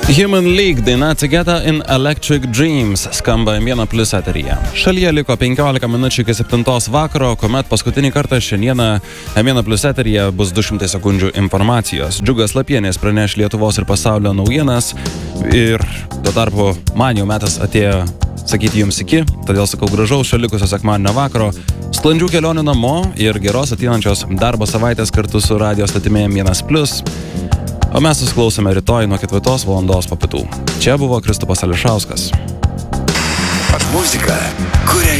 Human League daina Together in Electric Dreams skamba M1+ eteryje. Šalyje liko 15 minučių iki 7 vakaro, kuomet paskutinį kartą šiandieną M1+ eteryje bus 200 sekundžių informacijos. Džiugas Lapienis praneš Lietuvos ir pasaulio naujienas ir tuo tarpu man jau metas atėjo sakyti jums iki, todėl sakau gražaus šalikusio sekmadienio vakaro, sklandžių kelionių namo ir geros ateinančios darbo savaitės kartu su radio stotimi M1+. O mes susiklausome rytoj nuo 4 valandos po pietų. Čia buvo Kristupas Ališauskas. Muzika, kuria